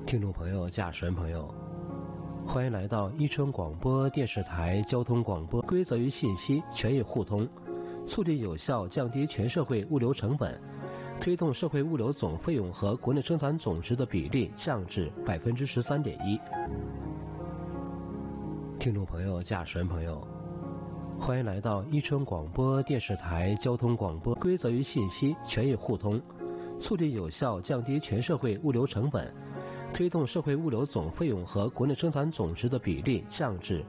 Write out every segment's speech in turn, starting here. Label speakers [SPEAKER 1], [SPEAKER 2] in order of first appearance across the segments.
[SPEAKER 1] 听众朋友、驾驶员朋友，欢迎来到伊春广播电视台交通广播。规则与信息权益互通，促进有效降低全社会物流成本，推动社会物流总费用和国内生产总值的比例降至13.1%。听众朋友、驾驶员朋友，欢迎来到伊春广播电视台交通广播。规则与信息权益互通，促进有效降低全社会物流成本，推动社会物流总费用和国内生产总值的比例降至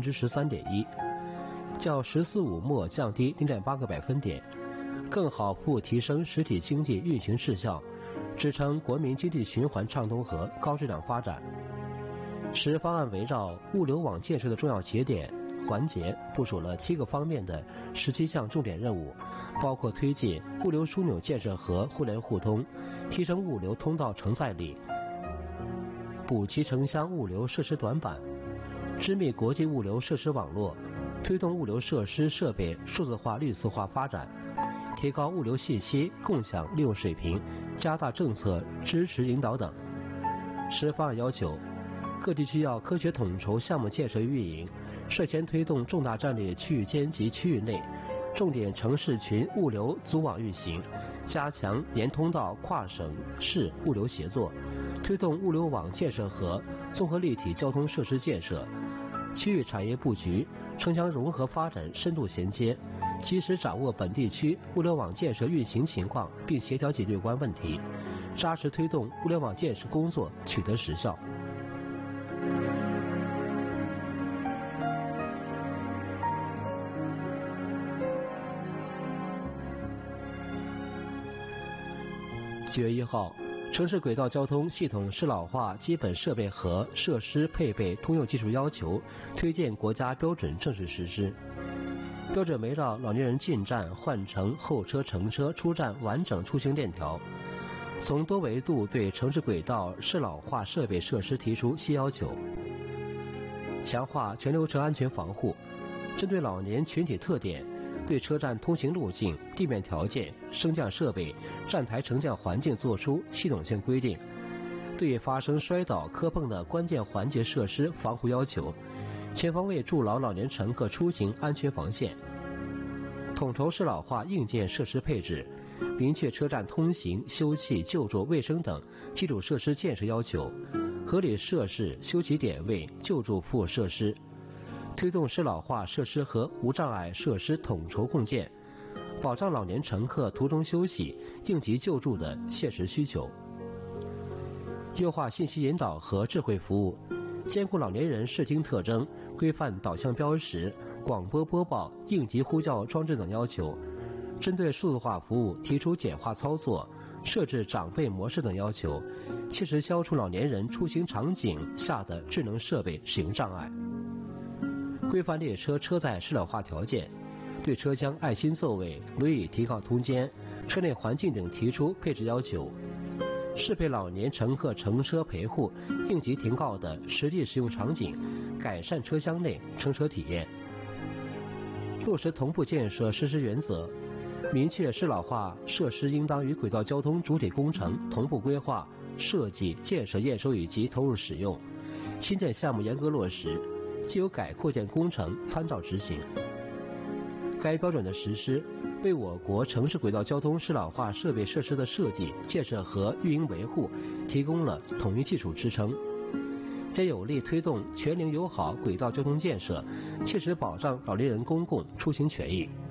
[SPEAKER 1] 13.1%，较“十四五”末降低0.8个百分点，更好服务提升实体经济运行质效，支撑国民经济循环畅通和高质量发展。十方案围绕物流网建设的重要节点环节部署了7个方面的17项重点任务，包括推进物流枢纽建设和互联互通，提升物流通道承载力，补齐城乡物流设施短板，织密国际物流设施网络，推动物流设施设备数字化绿色化发展，提高物流信息共享利用水平，加大政策支持引导等。十方案要求，各地区要科学统筹项目建设运营，率先推动重大战略区域间及区域内重点城市群物流组网运行，加强沿通道跨省市物流协作，推动物流网建设和综合立体交通设施建设，区域产业布局、城乡融合发展深度衔接，及时掌握本地区物流网建设运行情况，并协调解决有关问题，扎实推动物流网建设工作取得实效。9月1号，城市轨道交通系统适老化基本设备和设施配备通用技术要求推荐国家标准正式实施。标准围绕老年人进站、换乘、候车、乘车、出站完整出行链条，从多维度对城市轨道适老化设备设施提出新要求，强化全流程安全防护，针对老年群体特点，对车站通行路径、地面条件、升降设备、站台乘降环境作出系统性规定，对发生摔倒磕碰的关键环节设施防护要求，全方位筑牢老年乘客出行安全防线，统筹适老化硬件设施配置，明确车站通行、休憩、就坐、卫生等基础设施建设要求，合理设置休息点位、就住服务设施，推动适老化设施和无障碍设施统筹共建，保障老年乘客途中休息、应急救助的现实需求。优化信息引导和智慧服务，兼顾老年人视听特征，规范导向标识、广播播报、应急呼叫装置等要求，针对数字化服务提出简化操作、设置长辈模式等要求，切实消除老年人出行场景下的智能设备使用障碍。规范列车车载适老化条件，对车厢爱心座位、轮椅提高空间、车内环境等提出配置要求，适配老年乘客乘车陪护、应急停靠的实际使用场景，改善车厢内乘车体验。落实同步建设实施原则，明确适老化设施应当与轨道交通主体工程同步规划、设计、建设、验收以及投入使用，新建项目严格落实，既有改扩建工程参照执行。该标准的实施，为我国城市轨道交通适老化设备设施的设计、建设和运营维护提供了统一技术支撑，将有力推动全龄友好轨道交通建设，切实保障老年人公共出行权益。